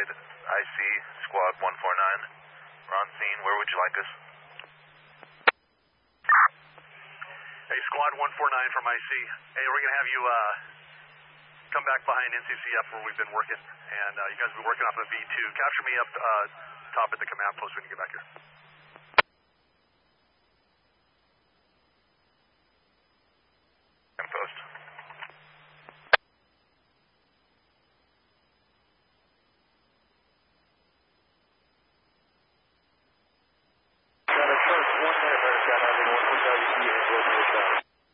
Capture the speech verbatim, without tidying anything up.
United, I C, Squad one four nine. We're on scene. Where would you like us? Hey, Squad one four nine from I C. Hey, we're going to have you uh, come back behind N C C F where we've been working, and uh, you guys will be working off of V two. Capture me up uh, top at the command post when you get back here.